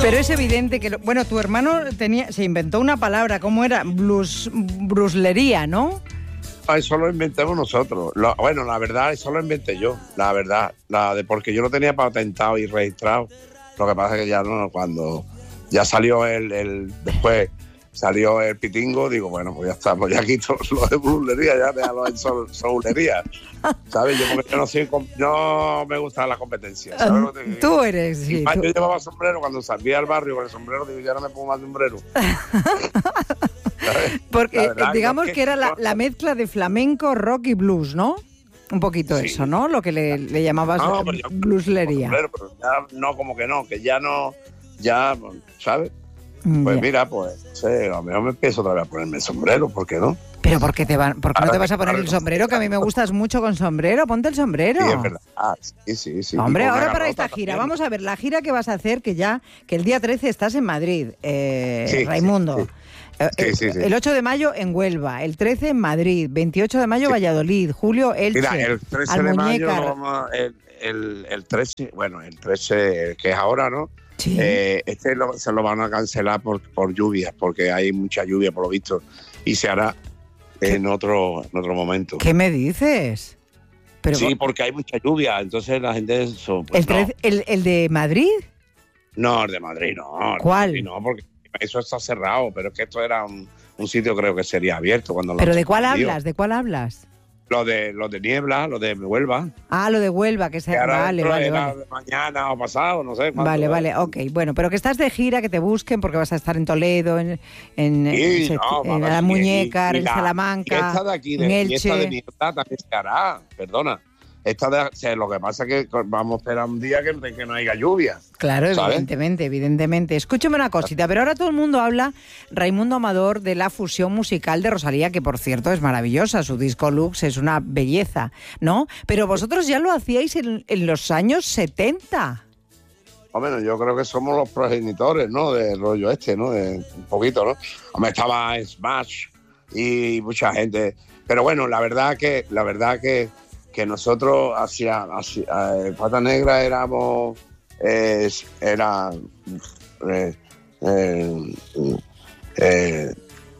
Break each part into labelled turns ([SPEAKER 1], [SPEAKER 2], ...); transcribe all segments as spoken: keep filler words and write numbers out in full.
[SPEAKER 1] Pero es evidente que, lo, bueno, tu hermano tenía, se inventó una palabra, ¿cómo era? Blus, bruslería, ¿no?
[SPEAKER 2] Eso lo inventamos nosotros. Lo, bueno, la verdad, eso lo inventé yo, la verdad. La de porque yo lo tenía patentado y registrado. Lo que pasa es que ya no, cuando ya salió el, el después salió el pitingo, digo, bueno, pues ya está, pues ya quito lo de bruslería, ya déjalo en sol, soulería. ¿Sabes? Yo porque yo no soy, no me gusta la competencia. ¿Sabes lo que te digo?
[SPEAKER 1] Tú eres, sí.
[SPEAKER 2] Yo
[SPEAKER 1] Tú...
[SPEAKER 2] llevaba sombrero cuando salía al barrio con el sombrero, digo, ya no me pongo más sombrero.
[SPEAKER 1] Porque
[SPEAKER 2] verdad,
[SPEAKER 1] digamos
[SPEAKER 2] que,
[SPEAKER 1] que era la, la mezcla de flamenco, rock y blues, ¿no? Un poquito sí. Eso, ¿no? Lo que le, le llamabas no, yo, blueslería.
[SPEAKER 2] Pero ya no, como que no, que ya no, ya, ¿sabes? Pues yeah. Mira, pues, sí, a lo mejor me empiezo otra vez a ponerme el sombrero, ¿por qué no?
[SPEAKER 1] Pero ¿por qué, te van, ¿por qué no te vas a poner el sombrero? Que a mí me gustas mucho con sombrero, ponte el sombrero.
[SPEAKER 2] Sí, es verdad. Ah, sí, sí, sí.
[SPEAKER 1] Hombre, ahora para esta gira, también. Vamos a ver, la gira que vas a hacer, que ya, que el día trece estás en Madrid, eh, sí, Raimundo.
[SPEAKER 2] Sí, sí. Sí, sí, sí.
[SPEAKER 1] El ocho de mayo en Huelva, el trece en Madrid, veintiocho de mayo sí. Valladolid, julio Elche.
[SPEAKER 2] Mira, el trece de mayo, vamos, el, el, el trece, bueno, el trece, que es ahora, ¿no? Sí. Eh, este lo, se lo van a cancelar por, por lluvias, porque hay mucha lluvia, por lo visto, y se hará en otro, en otro momento.
[SPEAKER 1] ¿Qué me dices?
[SPEAKER 2] Pero, sí, porque hay mucha lluvia, entonces la gente... Eso, pues,
[SPEAKER 1] ¿El, trece, no. el, ¿El de Madrid?
[SPEAKER 2] No, el de Madrid no.
[SPEAKER 1] ¿Cuál?
[SPEAKER 2] Madrid no, porque eso está cerrado, pero es que esto era un, un sitio creo que sería abierto. Cuando
[SPEAKER 1] ¿Pero de cuál hablas? ¿De cuál hablas?
[SPEAKER 2] Lo de, lo de Niebla, lo de Huelva.
[SPEAKER 1] Ah, lo de Huelva, que se... Vale, vale, vale.
[SPEAKER 2] Mañana o pasado, no sé.
[SPEAKER 1] Vale, vale, ok. Bueno, pero que estás de gira, que te busquen, porque vas a estar en Toledo, en, en,
[SPEAKER 2] sí,
[SPEAKER 1] en,
[SPEAKER 2] no,
[SPEAKER 1] en La Muñeca, en Salamanca,
[SPEAKER 2] y esta de aquí, de,
[SPEAKER 1] en Elche.
[SPEAKER 2] Y esta de Niebla también se hará, perdona. Esta de, o sea, lo que pasa es que vamos a esperar un día que, que no haya lluvia.
[SPEAKER 1] Claro,
[SPEAKER 2] ¿sabes?
[SPEAKER 1] evidentemente, evidentemente. Escúchame una cosita, pero ahora todo el mundo habla, Raimundo Amador, de la fusión musical de Rosalía, que por cierto es maravillosa, su disco Lux es una belleza, ¿no? Pero vosotros ya lo hacíais en, en los años setenta.
[SPEAKER 2] Hombre, yo creo que somos los progenitores, ¿no? Del rollo este, ¿no? De, un poquito, ¿no? Hombre, estaba Smash y mucha gente. Pero bueno, la verdad que, la verdad que que nosotros hacia, hacia eh, Pata Negra éramos eh, era eh, eh, eh,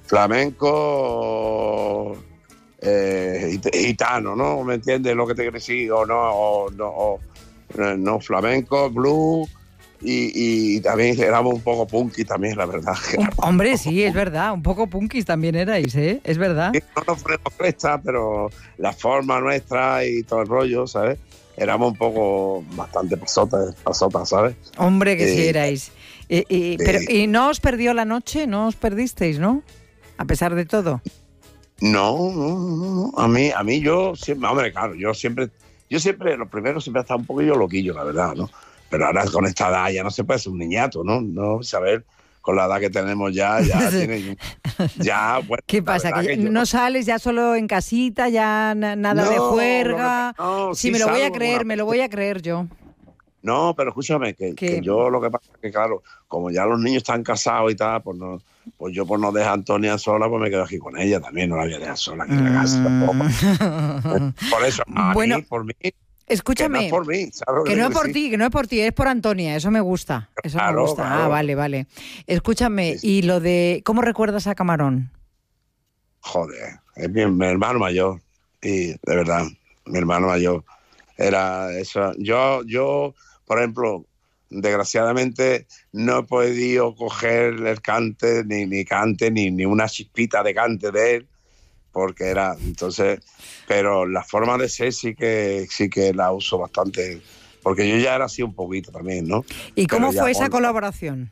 [SPEAKER 2] flamenco eh, gitano, ¿no? ¿Me entiendes lo que te quiero decir? O no, o no, o, no flamenco, blues. Y, y también éramos un poco punky también, la verdad.
[SPEAKER 1] Hombre, sí, es verdad, un poco punkis también erais, ¿eh? Es verdad.
[SPEAKER 2] No nos ponemos cresta, pero la forma nuestra y todo el rollo, ¿sabes? Éramos un poco bastante pasotas, pasotas, ¿sabes?
[SPEAKER 1] Hombre, que eh, sí erais. Y, y, eh, pero, ¿y no os perdió la noche? ¿No os perdisteis, no? A pesar de todo.
[SPEAKER 2] No, no, no, no. A mí, a mí yo siempre, hombre, claro, yo siempre, yo siempre, lo primero siempre he estado un poquillo loquillo, la verdad, ¿no? Pero ahora con esta edad ya no se puede ser un niñato, ¿no? No saber, con la edad que tenemos ya, ya tiene... Ya, bueno,
[SPEAKER 1] ¿qué pasa? ¿Que, que yo... no sales ya solo en casita, ya nada no, de juerga? No, sí, sí, me lo voy a creer, una... me lo voy a creer yo.
[SPEAKER 2] No, pero escúchame, que, que yo lo que pasa es que, claro, como ya los niños están casados y tal, pues no... Pues yo por no dejar a Antonia sola, pues me quedo aquí con ella también, no la voy a dejar sola aquí en la casa tampoco. Por eso, a bueno, mí, por mí...
[SPEAKER 1] Escúchame,
[SPEAKER 2] que no es por mí, ¿sabes?
[SPEAKER 1] Que no es por decir? ti, que no es por ti, es por Antonia, eso me gusta, eso claro, me gusta. Claro. Ah, vale, vale. Escúchame, sí, sí. Y lo de, ¿cómo recuerdas a Camarón?
[SPEAKER 2] Joder, es mi, mi hermano mayor, y de verdad, mi hermano mayor era eso. Yo, yo, por ejemplo, desgraciadamente no he podido coger el cante, ni, ni cante, ni, ni una chispita de cante de él, porque era, entonces, pero la forma de ser sí que sí que la uso bastante, porque yo ya era así un poquito también, ¿no?
[SPEAKER 1] ¿Y cómo fue esa
[SPEAKER 2] con...
[SPEAKER 1] colaboración?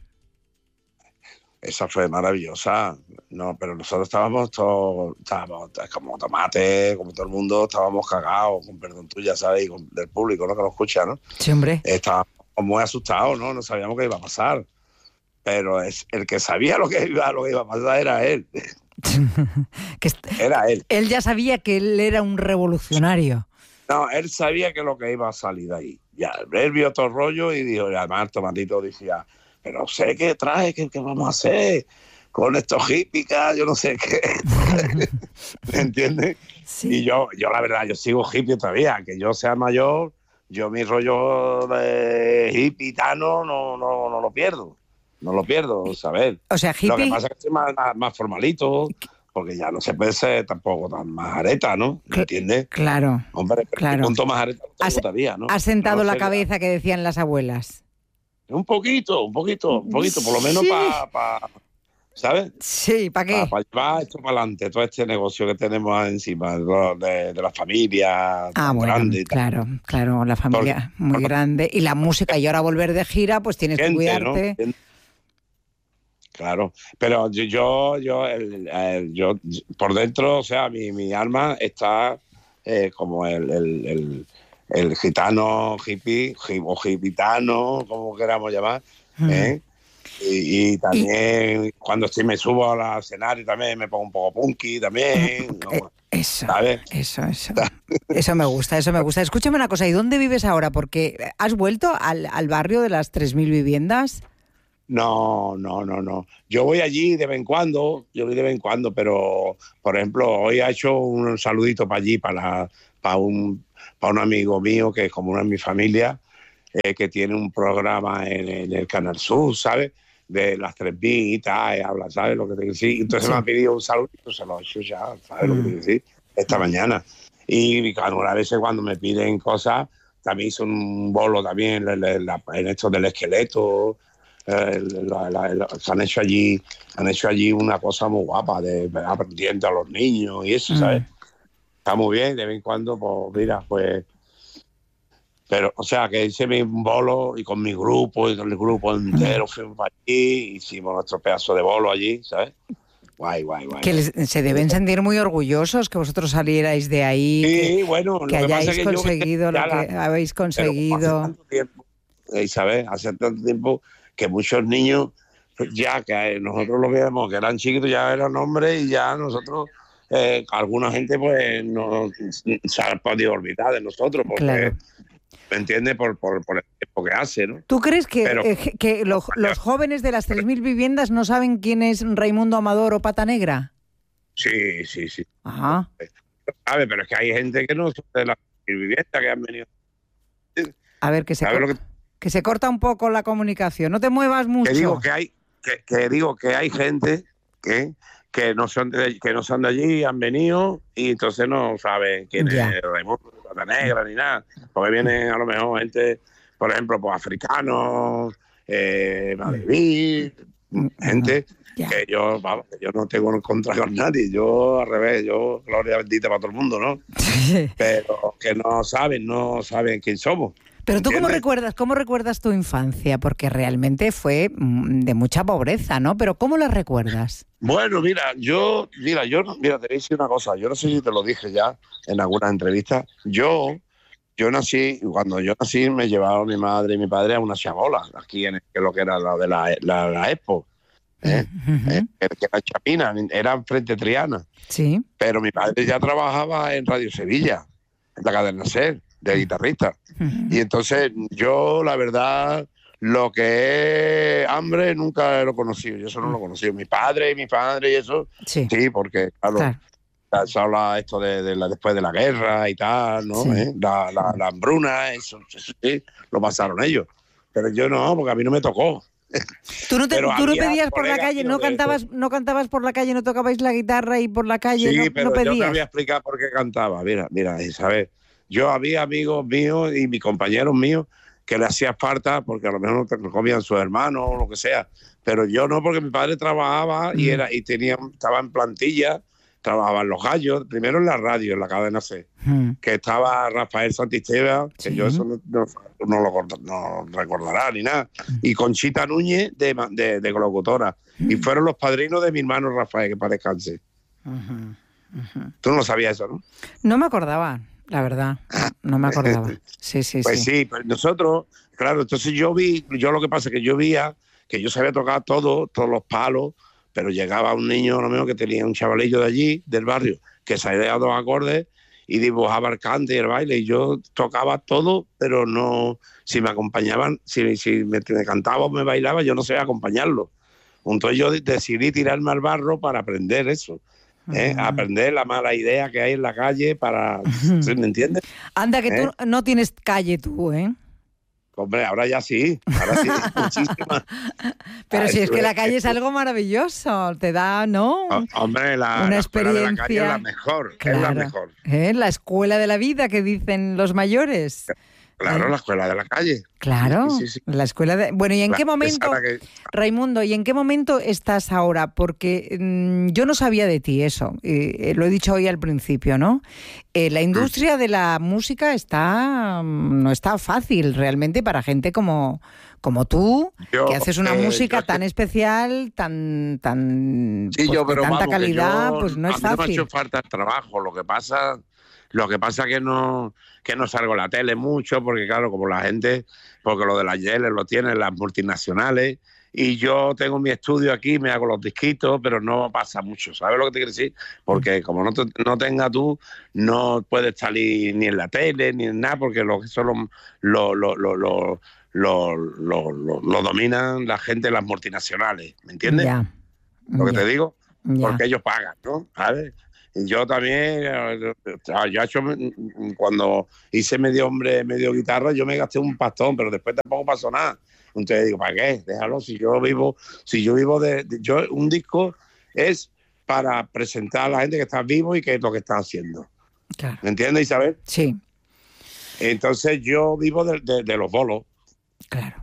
[SPEAKER 2] Esa fue maravillosa, no, pero nosotros estábamos todos, estábamos como tomate, como todo el mundo, estábamos cagados, con perdón tuya, ¿sabes? Y con, del público, ¿no? Que nos escucha, ¿no?
[SPEAKER 1] Sí, hombre.
[SPEAKER 2] Estábamos muy asustados, ¿no? No sabíamos qué iba a pasar, pero es, el que sabía lo que iba, lo que iba a pasar era él.
[SPEAKER 1] que
[SPEAKER 2] era él.
[SPEAKER 1] Él ya sabía que él era un revolucionario.
[SPEAKER 2] No, él sabía que lo que iba a salir de ahí. Ya, él vio todo el rollo y dijo, además Tomatito decía, pero sé qué trae, qué, qué vamos a hacer con estos hippies, yo no sé qué. ¿Me entiendes? Sí. Y yo, yo la verdad, yo sigo hippie todavía, que yo sea mayor, yo mi rollo de hippitano no, no, no lo pierdo. no lo pierdo, ¿sabes?
[SPEAKER 1] O sea, hippie...
[SPEAKER 2] Lo que pasa es que soy más, más, más formalito, porque ya no se puede ser tampoco tan majareta, ¿no? ¿Me entiendes?
[SPEAKER 1] Claro.
[SPEAKER 2] Hombre, pero
[SPEAKER 1] claro.
[SPEAKER 2] punto majareta no
[SPEAKER 1] Has,
[SPEAKER 2] todavía, ¿no?
[SPEAKER 1] Has sentado
[SPEAKER 2] no
[SPEAKER 1] la
[SPEAKER 2] sé,
[SPEAKER 1] cabeza que decían las abuelas.
[SPEAKER 2] Un poquito, un poquito, un poquito, por lo menos
[SPEAKER 1] sí.
[SPEAKER 2] para... Pa, ¿sabes?
[SPEAKER 1] Sí, ¿para qué?
[SPEAKER 2] Para pa llevar esto para adelante, todo este negocio que tenemos encima, de, de, de la familia
[SPEAKER 1] ah, bueno,
[SPEAKER 2] grande y tal.
[SPEAKER 1] Claro, claro, la familia porque, muy porque, grande. Y la música, y ahora volver de gira, pues tienes gente, que cuidarte.
[SPEAKER 2] ¿no? Claro, pero yo, yo, yo, el, el, yo, por dentro, o sea, mi, mi alma está eh, como el, el, el, el gitano hippie, o gitano, como queramos llamar, mm. ¿eh? Y, y también y, cuando estoy, me subo al escenario también me pongo un poco punky también. ¿no?
[SPEAKER 1] Eso,
[SPEAKER 2] ¿sabes?
[SPEAKER 1] eso, eso. Eso me gusta, eso me gusta. Escúchame una cosa, ¿y dónde vives ahora? Porque ¿has vuelto al, al barrio de las tres mil viviendas?
[SPEAKER 2] No, no, no, no. Yo voy allí de vez en cuando, yo voy de vez en cuando, pero, por ejemplo, hoy he hecho un saludito para allí, para, la, para, un, para un amigo mío que es como una de mi familia, eh, que tiene un programa en, en el Canal Sur, ¿sabes? De las tres mil y tal, habla, ¿sabes lo que te quiero decir? Entonces sí. me ha pedido un saludito, se lo he hecho ya, ¿sabes mm. lo que te quiero decir? Esta mm. mañana. Y claro, a veces cuando me piden cosas, también hice un bolo también en, en, en esto del esqueleto. Eh, la, la, la, se han hecho allí han hecho allí una cosa muy guapa de aprendiendo a los niños y eso, ¿sabes? Mm. Está muy bien, de vez en cuando, pues mira, pues pero, o sea, que hice mi bolo y con mi grupo y con el grupo entero fuimos para allí, hicimos nuestro pedazo de bolo allí, ¿sabes? Guay, guay, guay.
[SPEAKER 1] Que les, se deben sentir muy orgullosos que vosotros salierais de ahí,
[SPEAKER 2] sí,
[SPEAKER 1] que,
[SPEAKER 2] bueno,
[SPEAKER 1] que hayáis
[SPEAKER 2] que
[SPEAKER 1] conseguido
[SPEAKER 2] yo,
[SPEAKER 1] lo que la, habéis conseguido.
[SPEAKER 2] Hace tanto tiempo, Isabel, hace tanto tiempo que muchos niños, ya que nosotros lo veíamos, que eran chiquitos, ya eran hombres y ya nosotros, eh, alguna gente pues no se ha podido olvidar de nosotros, porque, claro. ¿me entiendes? Por, por, por el tiempo que hace, ¿no?
[SPEAKER 1] ¿Tú crees que,
[SPEAKER 2] Pero,
[SPEAKER 1] eh, que lo, los jóvenes de las tres mil viviendas no saben quién es Raimundo Amador o Pata Negra?
[SPEAKER 2] Sí, sí, sí.
[SPEAKER 1] Ajá.
[SPEAKER 2] A ver, pero es que hay gente que no son de las tres mil viviendas que han venido.
[SPEAKER 1] A ver, que se corta. Que... que se corta un poco la comunicación, no te muevas mucho.
[SPEAKER 2] Que digo que hay, que, que digo que hay gente que, que no son de, que no son de allí, han venido y entonces no saben quién ya. es Raimundo, Pata Negra ni nada, porque vienen a lo mejor gente, por ejemplo, pues africanos, eh, maleví, gente ya. que yo, vamos, que yo no tengo en contra con nadie, yo al revés, yo gloria bendita para todo el mundo, ¿no? Pero que no saben, no saben quién somos.
[SPEAKER 1] Pero tú,
[SPEAKER 2] ¿entiendes?
[SPEAKER 1] ¿cómo recuerdas, cómo recuerdas tu infancia? Porque realmente fue de mucha pobreza, ¿no? Pero ¿cómo la recuerdas?
[SPEAKER 2] Bueno, mira, yo, mira, yo, mira, te voy a decir una cosa. Yo no sé si te lo dije ya en algunas entrevistas. Yo, yo nací, cuando yo nací me llevaron mi madre y mi padre a una chabola, aquí en que lo que era la de la, la, la Expo, ¿eh? Uh-huh. eh, que era Chapina, era frente a Triana.
[SPEAKER 1] Sí.
[SPEAKER 2] Pero mi padre ya trabajaba en Radio Sevilla, en la cadena SER, de guitarrista. Uh-huh. Y entonces yo, la verdad, lo que es hambre nunca lo he conocido. Yo eso no lo he conocido. Mi padre y mi padre y eso, sí, sí porque claro, claro. se habla esto de, de la, después de la guerra y tal, ¿no? Sí. ¿Eh? La, la, la hambruna, eso, eso sí, lo pasaron ellos. Pero yo no, porque a mí no me tocó.
[SPEAKER 1] Tú no, te, tú no pedías por la calle, no cantabas, eso. no cantabas por la calle, no tocabais la guitarra y por la calle
[SPEAKER 2] sí,
[SPEAKER 1] no,
[SPEAKER 2] pero
[SPEAKER 1] no pedías.
[SPEAKER 2] Yo te voy a explicar por qué cantaba. Mira, mira, Isabel. Yo había amigos míos y mis compañeros míos que le hacía falta porque a lo mejor no comían sus hermanos o lo que sea, pero yo no, porque mi padre trabajaba mm. y era y tenía estaba en plantilla, trabajaba en Los Gallos, primero en la radio, en la cadena C, mm. que estaba Rafael Santisteba, que sí. yo eso no, no, no lo no recordará ni nada, mm. y Conchita Núñez de, de, de locutora, mm. y fueron los padrinos de mi hermano Rafael, que para descanse. Uh-huh. Uh-huh. Tú no sabías eso, ¿no?
[SPEAKER 1] No me acordaba. La verdad, no me acordaba. Sí, sí,
[SPEAKER 2] pues
[SPEAKER 1] sí.
[SPEAKER 2] sí, pues nosotros, claro, entonces yo vi, yo lo que pasa es que yo veía que yo sabía tocar todo, todos los palos, pero llegaba un niño, a lo mejor que tenía un chavalillo de allí, del barrio, que sabía dos acordes y dibujaba el cante y el baile, y yo tocaba todo, pero no, si me acompañaban, si, si me, me cantaba o me bailaba, yo no sabía acompañarlo. Entonces yo decidí tirarme al barro para aprender eso. ¿Eh? Uh-huh. Aprender la mala idea que hay en la calle para... Uh-huh. ¿Me entiendes?
[SPEAKER 1] Anda, que
[SPEAKER 2] ¿Eh?
[SPEAKER 1] tú no tienes calle tú, ¿eh?
[SPEAKER 2] Hombre, ahora ya sí, ahora sí, muchísimas.
[SPEAKER 1] Pero
[SPEAKER 2] Ah,
[SPEAKER 1] si es
[SPEAKER 2] eso
[SPEAKER 1] que la
[SPEAKER 2] es-
[SPEAKER 1] calle es algo maravilloso, te da, ¿no?
[SPEAKER 2] Oh, hombre, la,
[SPEAKER 1] Una
[SPEAKER 2] la escuela de la calle
[SPEAKER 1] experiencia.
[SPEAKER 2] es la mejor, es la
[SPEAKER 1] Claro.
[SPEAKER 2] mejor.
[SPEAKER 1] ¿Eh? La escuela de la vida que dicen los mayores.
[SPEAKER 2] Claro,
[SPEAKER 1] ¿Eh?
[SPEAKER 2] la escuela de la calle.
[SPEAKER 1] Claro,
[SPEAKER 2] Sí, sí, sí.
[SPEAKER 1] la escuela de... Bueno, ¿y en
[SPEAKER 2] La-
[SPEAKER 1] qué momento,
[SPEAKER 2] esa que-
[SPEAKER 1] Raimundo, y en qué momento estás ahora? Porque mm, yo no sabía de ti eso, eh, lo he dicho hoy al principio, ¿no? Eh, la industria de la música está mm, no está fácil realmente para gente como, como tú,
[SPEAKER 2] Yo,
[SPEAKER 1] que haces una
[SPEAKER 2] eh,
[SPEAKER 1] música
[SPEAKER 2] yo es que-
[SPEAKER 1] tan especial, tan, tan
[SPEAKER 2] Sí,
[SPEAKER 1] pues,
[SPEAKER 2] yo,
[SPEAKER 1] de
[SPEAKER 2] pero
[SPEAKER 1] tanta
[SPEAKER 2] vamos, que
[SPEAKER 1] calidad,
[SPEAKER 2] yo-
[SPEAKER 1] pues no
[SPEAKER 2] a
[SPEAKER 1] es
[SPEAKER 2] mí no me ha
[SPEAKER 1] fácil.
[SPEAKER 2] hecho falta el trabajo. Lo que pasa, lo que pasa que no, que no salgo en la tele mucho, porque claro, como la gente, porque lo de las yeles lo tienen las multinacionales, y yo tengo mi estudio aquí, me hago los disquitos, pero no pasa mucho. ¿Sabes lo que te quiero decir? Porque como no, te- no tengas tú, no puedes salir ni en la tele, ni en nada, porque lo que son los lo, lo, lo, lo, lo, lo, lo- lo dominan la gente, las multinacionales. ¿Me entiendes?
[SPEAKER 1] Ya,
[SPEAKER 2] Lo que
[SPEAKER 1] ya,
[SPEAKER 2] te digo,
[SPEAKER 1] ya.
[SPEAKER 2] porque ellos pagan, ¿no? ¿Sabes? Y yo también, eh, yo he hecho, mm, cuando hice medio hombre, medio guitarra, yo me gasté un pastón, pero después tampoco pasó nada. Entonces digo, ¿para qué? Déjalo, si yo vivo, si yo vivo de, de- yo, un disco es para presentar a la gente que está vivo y qué es lo que está haciendo.
[SPEAKER 1] Claro.
[SPEAKER 2] ¿Me entiendes, Isabel?
[SPEAKER 1] Sí,
[SPEAKER 2] Entonces yo vivo de, de- de los bolos,
[SPEAKER 1] claro.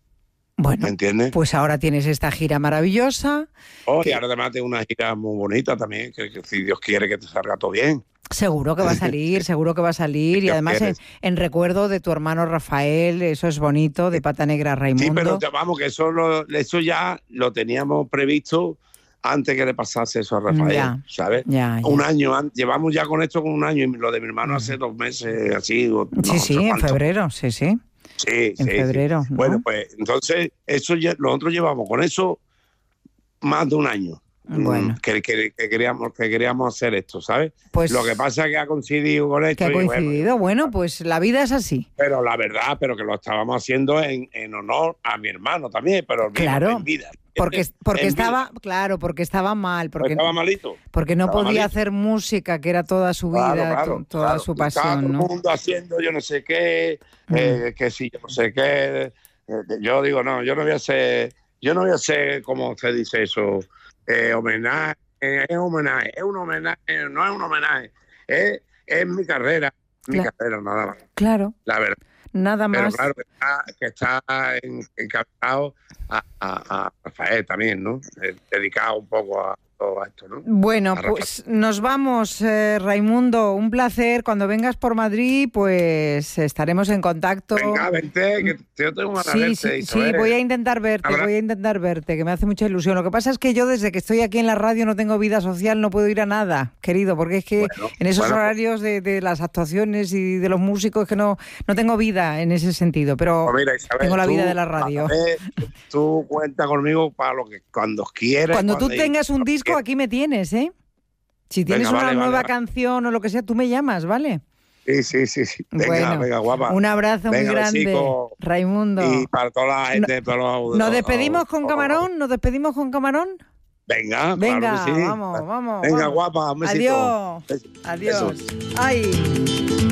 [SPEAKER 1] Bueno,
[SPEAKER 2] ¿me entiendes?
[SPEAKER 1] pues ahora tienes esta gira maravillosa.
[SPEAKER 2] Oh, y ahora además tengo una gira muy bonita también, que, que si Dios quiere que te salga todo bien.
[SPEAKER 1] Seguro que va a salir, seguro que va a salir. Y
[SPEAKER 2] Dios
[SPEAKER 1] además en,
[SPEAKER 2] quiere.
[SPEAKER 1] en recuerdo de tu hermano Rafael, eso es bonito, de Pata Negra Raimundo.
[SPEAKER 2] Sí, pero te- vamos, que eso, lo- eso ya lo teníamos previsto antes que le pasase eso a Rafael,
[SPEAKER 1] Ya,
[SPEAKER 2] ¿sabes?
[SPEAKER 1] ya, ya.
[SPEAKER 2] Un año, an- llevamos ya con esto con un año, y lo de mi hermano hace dos meses, así. o no
[SPEAKER 1] Sí,
[SPEAKER 2] sé
[SPEAKER 1] sí, en
[SPEAKER 2] cuánto.
[SPEAKER 1] febrero, sí, sí.
[SPEAKER 2] Sí,
[SPEAKER 1] En
[SPEAKER 2] sí, sí.
[SPEAKER 1] febrero, ¿no?
[SPEAKER 2] Bueno, pues entonces, eso ya, nosotros llevamos con eso más de un año.
[SPEAKER 1] Bueno.
[SPEAKER 2] mm, Que, que- que queríamos, que queríamos hacer esto, ¿sabes?
[SPEAKER 1] Pues
[SPEAKER 2] Lo que pasa es que ha coincidido con esto.
[SPEAKER 1] que ha
[SPEAKER 2] y bueno,
[SPEAKER 1] coincidido. Bueno, pues la vida es así.
[SPEAKER 2] pero la verdad, pero que lo estábamos haciendo en, en honor a mi hermano también, pero
[SPEAKER 1] Claro,
[SPEAKER 2] en vida.
[SPEAKER 1] Porque, porque
[SPEAKER 2] En vida.
[SPEAKER 1] estaba, claro, porque estaba mal, porque,
[SPEAKER 2] Estaba malito.
[SPEAKER 1] porque no
[SPEAKER 2] estaba
[SPEAKER 1] podía
[SPEAKER 2] malito.
[SPEAKER 1] hacer música, que era toda su vida,
[SPEAKER 2] Claro, claro,
[SPEAKER 1] to- toda
[SPEAKER 2] claro.
[SPEAKER 1] su
[SPEAKER 2] Estaba todo
[SPEAKER 1] pasión,
[SPEAKER 2] el
[SPEAKER 1] ¿no?
[SPEAKER 2] mundo haciendo yo no sé qué,
[SPEAKER 1] Mm.
[SPEAKER 2] eh, que si yo no sé qué. eh, yo digo, no, yo no voy a ser, yo no voy a ser, como se dice eso, eh, homenaje, eh, es homenaje, es un homenaje, no es un homenaje, es, es mi carrera, mi
[SPEAKER 1] Claro.
[SPEAKER 2] carrera nada más,
[SPEAKER 1] Claro,
[SPEAKER 2] la verdad.
[SPEAKER 1] nada
[SPEAKER 2] Pero
[SPEAKER 1] más.
[SPEAKER 2] claro, que está, que está en- encantado a, a- a Rafael también, ¿no? Eh, Dedicado un poco a todo esto, ¿no?
[SPEAKER 1] Bueno,
[SPEAKER 2] a Rafa.
[SPEAKER 1] pues nos vamos, eh, Raimundo. Un placer. Cuando vengas por Madrid, pues estaremos en contacto.
[SPEAKER 2] Venga, vente, que yo tengo ganas de
[SPEAKER 1] Sí,
[SPEAKER 2] verte,
[SPEAKER 1] sí, sí,
[SPEAKER 2] Isabel.
[SPEAKER 1] voy a intentar verte,
[SPEAKER 2] Habrá-
[SPEAKER 1] voy a intentar verte, que me hace mucha ilusión. Lo que pasa es que yo desde que estoy aquí en la radio no tengo vida social, no puedo ir a nada, querido, porque es que
[SPEAKER 2] Bueno,
[SPEAKER 1] en esos
[SPEAKER 2] bueno, pues-
[SPEAKER 1] horarios de, de las actuaciones y de los músicos es que no, no tengo vida en ese sentido, pero
[SPEAKER 2] Pues mira, Isabel,
[SPEAKER 1] tengo la
[SPEAKER 2] tú,
[SPEAKER 1] vida de la radio.
[SPEAKER 2] a ver, tú cuenta conmigo para lo que cuando quieras.
[SPEAKER 1] Cuando tú
[SPEAKER 2] cuando-
[SPEAKER 1] tengas un
[SPEAKER 2] cuando
[SPEAKER 1] disco,
[SPEAKER 2] quieras.
[SPEAKER 1] aquí me tienes, ¿eh? Si tienes
[SPEAKER 2] Venga,
[SPEAKER 1] una
[SPEAKER 2] vale,
[SPEAKER 1] nueva
[SPEAKER 2] vale, vale.
[SPEAKER 1] canción o lo que sea, tú me llamas, ¿vale?
[SPEAKER 2] Sí, sí, sí. sí. Venga,
[SPEAKER 1] Bueno,
[SPEAKER 2] venga, guapa.
[SPEAKER 1] Un abrazo
[SPEAKER 2] Venga,
[SPEAKER 1] muy grande,
[SPEAKER 2] besico.
[SPEAKER 1] Raimundo.
[SPEAKER 2] Y para toda la gente, todos los-
[SPEAKER 1] ¿Nos
[SPEAKER 2] los-
[SPEAKER 1] despedimos con
[SPEAKER 2] los-
[SPEAKER 1] Camarón? ¿Nos despedimos con Camarón?
[SPEAKER 2] Venga,
[SPEAKER 1] Venga,
[SPEAKER 2] claro que sí.
[SPEAKER 1] vamos, vamos.
[SPEAKER 2] Venga,
[SPEAKER 1] vamos.
[SPEAKER 2] guapa, un besito.
[SPEAKER 1] Adiós.
[SPEAKER 2] Besos.
[SPEAKER 1] Adiós. Ay.